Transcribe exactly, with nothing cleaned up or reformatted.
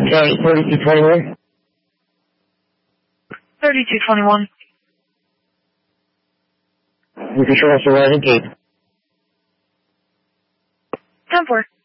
Sorry, thirty-two twenty-one? thirty-two twenty-one. You can show us the rising cape. ten four.